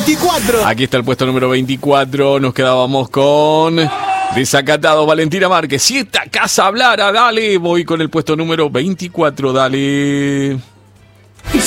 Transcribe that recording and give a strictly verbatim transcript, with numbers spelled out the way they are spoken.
veinticuatro. Aquí está el puesto número veinticuatro. Nos quedábamos con Desacatado, Valentina Márquez. Si esta casa hablara, dale. Voy con el puesto número veinticuatro, dale.